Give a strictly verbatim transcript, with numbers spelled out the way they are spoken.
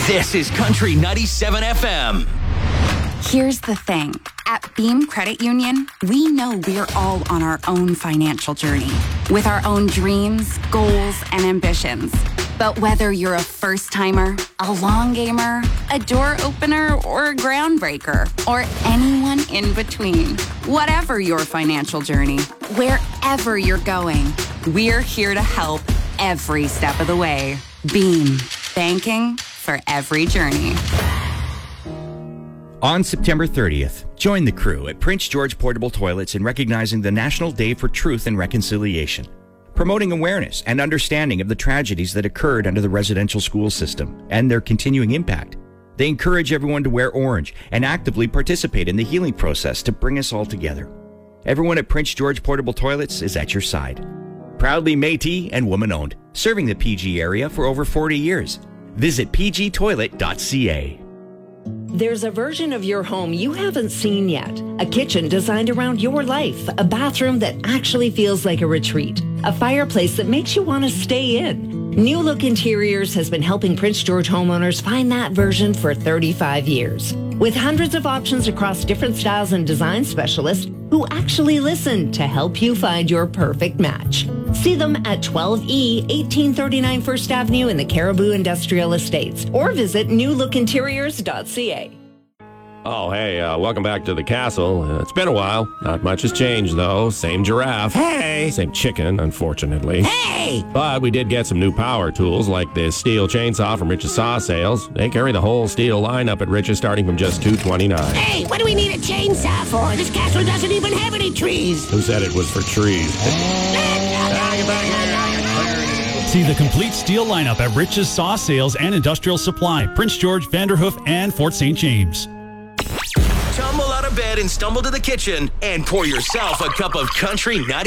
This is Country ninety-seven F M. Here's the thing. At Beam Credit Union, we know we're all on our own financial journey with our own dreams, goals, and ambitions. But whether you're a first-timer, a long gamer, a door opener, or a groundbreaker, or anyone in between, whatever your financial journey, wherever you're going, we're here to help every step of the way. Beam, banking for every journey. On September thirtieth, join the crew at Prince George Portable Toilets in recognizing the National Day for Truth and Reconciliation, promoting awareness and understanding of the tragedies that occurred under the residential school system and their continuing impact. They encourage everyone to wear orange and actively participate in the healing process to bring us all together. Everyone at Prince George Portable Toilets is at your side. Proudly Métis and woman-owned, serving the P G area for over forty years. Visit p g toilet dot c a. There's a version of your home you haven't seen yet. A kitchen designed around your life. A bathroom that actually feels like a retreat. A fireplace that makes you want to stay in. New Look Interiors has been helping Prince George homeowners find that version for thirty-five years. With hundreds of options across different styles and design specialists who actually listen to help you find your perfect match. See them at twelve E, eighteen thirty-nine First Avenue in the Caribou Industrial Estates or visit new look interiors dot c a. Oh, hey, uh, welcome back to the castle. Uh, it's been a while. Not much has changed, though. Same giraffe. Hey! Same chicken, unfortunately. Hey! But we did get some new power tools, like this steel chainsaw from Rich's Saw Sales. They carry the whole steel lineup at Rich's, starting from just two twenty-nine. Hey, what do we need a chainsaw for? This castle doesn't even have any trees. Who said it was for trees? See the complete steel lineup at Rich's Saw Sales and Industrial Supply, Prince George, Vanderhoof, and Fort Saint James. Tumble out of bed and stumble to the kitchen and pour yourself a cup of Country ninety-seven.